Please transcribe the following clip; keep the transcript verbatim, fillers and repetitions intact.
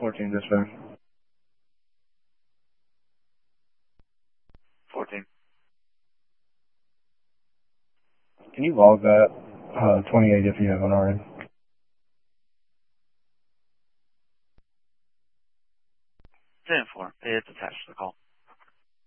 fourteen dispatch. fourteen. Can you log that uh, twenty-eight if you haven't already? ten four. It's attached to the call.